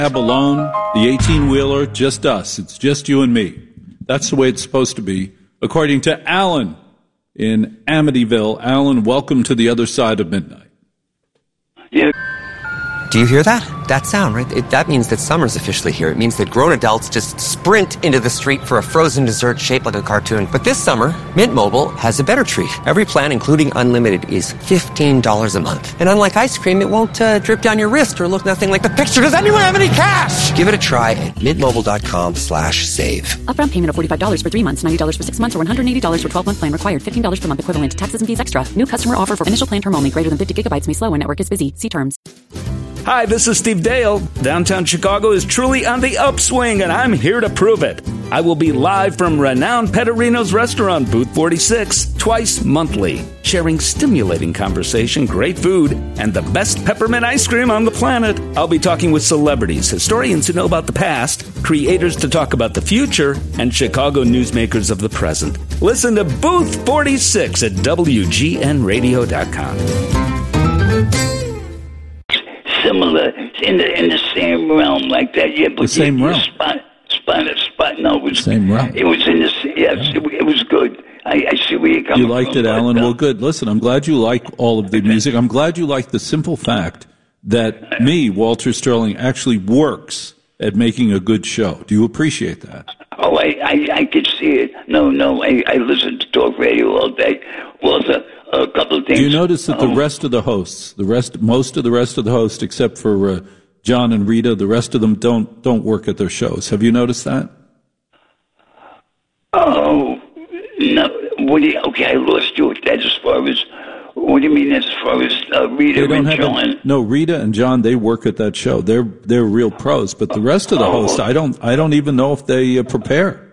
Cab alone, the 18-wheeler, just us. It's just you and me. That's the way it's supposed to be, according to Alan in Amityville. Alan, welcome to the other side of midnight. Yeah. Do you hear that? That sound, right? That means that summer's officially here. It means that grown adults just sprint into the street for a frozen dessert shaped like a cartoon. But this summer, Mint Mobile has a better treat. Every plan, including unlimited, is $15 a month. And unlike ice cream, it won't drip down your wrist or look nothing like the picture. Does anyone have any cash? Give it a try at mintmobile.com/save. Upfront payment of $45 for 3 months, $90 for 6 months, or $180 for 12-month plan required. $15 per month equivalent. Taxes and fees extra. New customer offer for initial plan term only. Greater than 50 gigabytes may slow when network is busy. See terms. Hi, this is Steve Dale. Downtown Chicago is truly on the upswing, and I'm here to prove it. I will be live from renowned Pettorino's restaurant, Booth 46, twice monthly, sharing stimulating conversation, great food, and the best peppermint ice cream on the planet. I'll be talking with celebrities, historians who know about the past, creators to talk about the future, and Chicago newsmakers of the present. Listen to Booth 46 at WGNradio.com. Similar in the same realm like that, yeah. But the same realm. Spot. No, it was same realm. It was in the yes. It was good. I see where you're coming from. You liked it, Alan. Well, good. Listen, I'm glad you like all of the music. I'm glad you like the simple fact that me, Walter Sterling, actually works at making a good show. Do you appreciate that? Oh, I could see it. No, I listen to talk radio all day. Walter. A couple of things. Do you notice that the rest of the hosts, most of the rest of the hosts, except for John and Rita, the rest of them don't work at their shows? Have you noticed that? Oh, no. Okay, I lost you with that as far as, what do you mean as far as Rita and John? No, Rita and John, they work at that show. They're real pros, but the rest of the hosts, I don't even know if they prepare.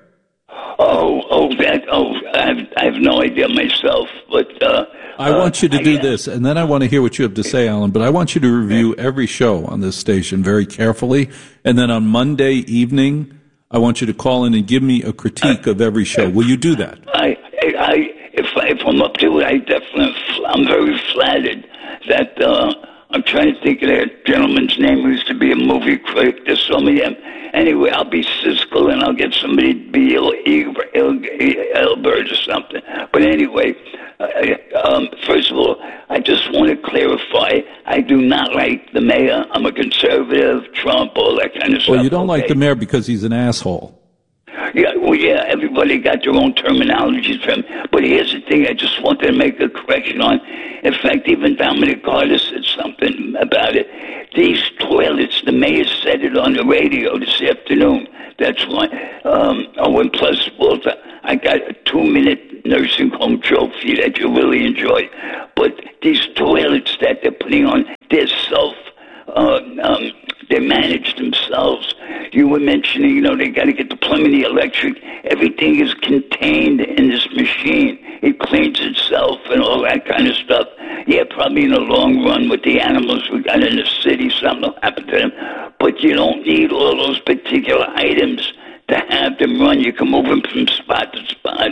I have no idea myself, but I want you to do this, and then I want to hear what you have to say, Alan. But I want you to review every show on this station very carefully, and then on Monday evening, I want you to call in and give me a critique of every show. Will you do that? If I'm up to it, I'm very flattered that I'm trying to think of that gentleman's name who used to be a movie critic. There's so many of them. Anyway, I'll be Siskel and I'll get somebody to be Elbert or something. But anyway, first of all, I just want to clarify, I do not like the mayor. I'm a conservative, Trump, all that kind of stuff. Well, you don't like the mayor because he's an asshole. Yeah, everybody got their own terminologies for him. But here's the thing I just wanted to make a correction on. In fact, even Dominic Carter said something about it. These toilets, the mayor said it on the radio this afternoon. That's why. And plus, Walter, I got a 2-minute nursing home trophy that you really enjoy. But these toilets that they're putting on, they're they manage themselves. You were mentioning, they got to get the plumbing, the electric. Everything is contained in this machine. It cleans itself and all that kind of stuff. Yeah, probably in the long run with the animals we got in the city, something will happen to them. But you don't need all those particular items to have them run. You can move them from spot to spot.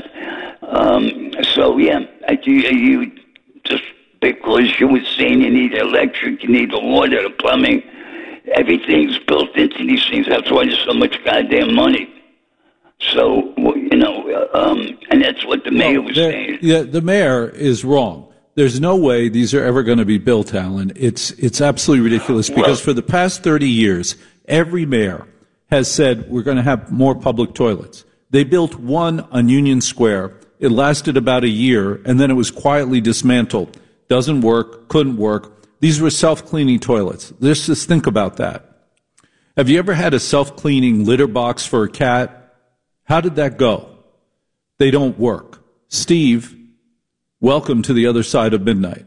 You just because you were saying you need electric, you need the water, the plumbing. Everything's built into these things. That's why there's so much goddamn money. So, and that's what the mayor was saying. Yeah, the mayor is wrong. There's no way these are ever going to be built, Alan. It's absolutely ridiculous because for the past 30 years, every mayor has said we're going to have more public toilets. They built one on Union Square. It lasted about a year, and then it was quietly dismantled. Doesn't work, couldn't work. These were self-cleaning toilets. Let's just think about that. Have you ever had a self-cleaning litter box for a cat? How did that go? They don't work. Steve, welcome to the other side of midnight.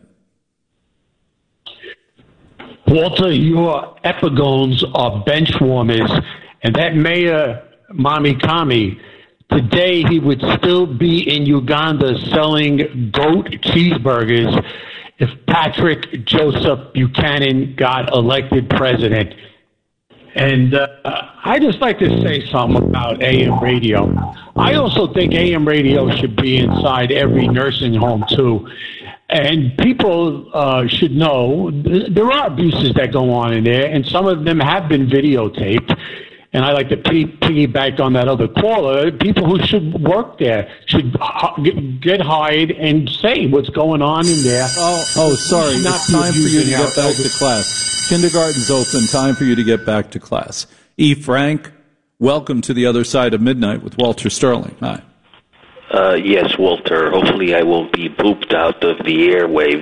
Walter, your epigones are bench warmers, and that Mayor Mamikami, today he would still be in Uganda selling goat cheeseburgers if Patrick Joseph Buchanan got elected president. And I just like to say something about AM radio. I also think AM radio should be inside every nursing home, too. And people should know there are abuses that go on in there, and some of them have been videotaped. And I like to piggyback on that other caller. People who should work there should get hired and say what's going on in there. Oh, sorry. It's time for you to get back to class. Kindergarten's open. Time for you to get back to class. E. Frank, welcome to the other side of midnight with Walter Sterling. Hi. Yes, Walter. Hopefully, I won't be booped out of the airwaves.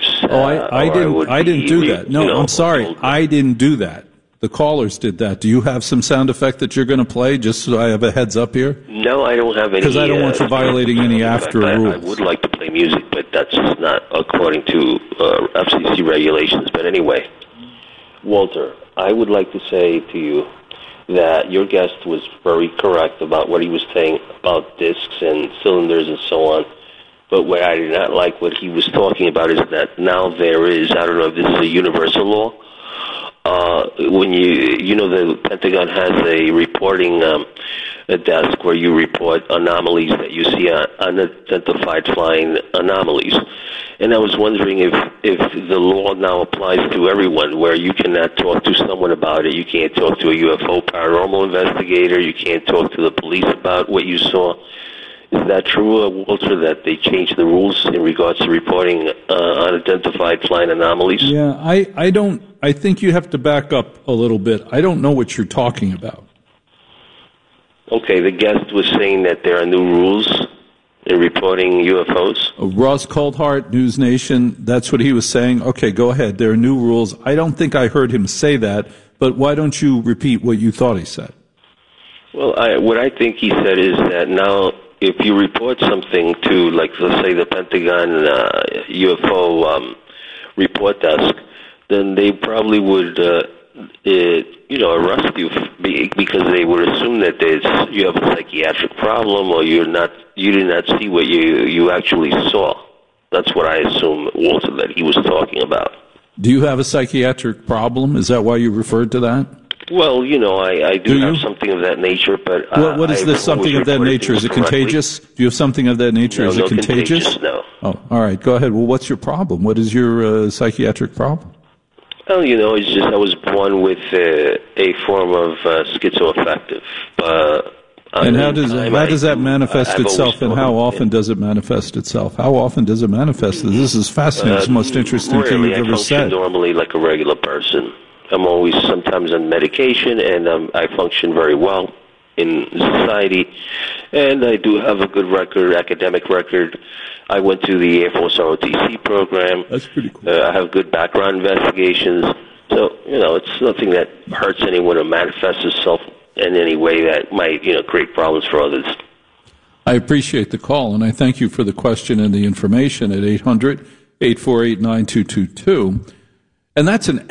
I didn't do that. No, I'm sorry. I didn't do that. The callers did that. Do you have some sound effect that you're going to play, just so I have a heads up here? No, I don't have any. Because I don't want you violating any after rules. I would like to play music, but that's not according to FCC regulations. But anyway, Walter, I would like to say to you that your guest was very correct about what he was saying about discs and cylinders and so on. But what I did not like what he was talking about is that now there is, I don't know if this is a universal law, when the Pentagon has a reporting a desk where you report anomalies that you see unidentified flying anomalies. And I was wondering if the law now applies to everyone, where you cannot talk to someone about it. You can't talk to a UFO paranormal investigator. You can't talk to the police about what you saw. Is that true, Walter, that they changed the rules in regards to reporting unidentified flying anomalies? Yeah, I think you have to back up a little bit. I don't know what you're talking about. Okay, the guest was saying that there are new rules in reporting UFOs. Ross Coldhart, News Nation, that's what he was saying. Okay, go ahead. There are new rules. I don't think I heard him say that, but why don't you repeat what you thought he said? Well, what I think he said is that now if you report something to, like, let's say the Pentagon UFO report desk, then they probably would, arrest you because they would assume that you have a psychiatric problem or you did not see what you actually saw. That's what I assume, Walter, that he was talking about. Do you have a psychiatric problem? Is that why you referred to that? Well, I do have something of that nature, but... what is this something of that nature? Is it contagious? Do you have something of that nature? No, is it contagious? No. Oh, all right. Go ahead. Well, what's your problem? What is your psychiatric problem? Well, it's just I was born with a form of schizoaffective. And how does that manifest itself, and how often does it manifest itself? How often does it manifest? This is fascinating. It's the most interesting thing you've ever said. I function normally like a regular person. I'm always sometimes on medication, and I function very well in society. And I do have a good record, academic record. I went to the Air Force ROTC program. That's pretty cool. I have good background investigations. So, it's nothing that hurts anyone or manifests itself in any way that might, create problems for others. I appreciate the call, and I thank you for the question and the information at 800-848-9222. And that's an